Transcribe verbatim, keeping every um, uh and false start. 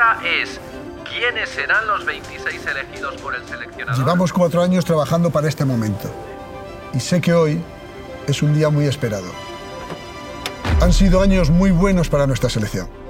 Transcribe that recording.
ahora es: ¿quiénes serán los veintiséis elegidos por el seleccionador? Llevamos cuatro años trabajando para este momento y sé que hoy es un día muy esperado. Han sido años muy buenos para nuestra selección.